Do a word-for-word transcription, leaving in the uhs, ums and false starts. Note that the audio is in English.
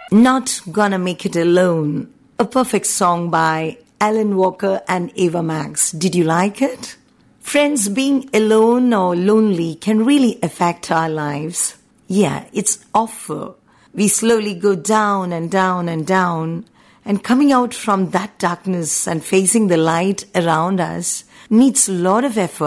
Not Gonna Make It Alone, a perfect song by Alan Walker and Ava Max. Did you like it? Friends, being alone or lonely can really affect our lives. Yeah, it's awful. We slowly go down and down and down, and coming out from that darkness and facing the light around us needs a lot of effort.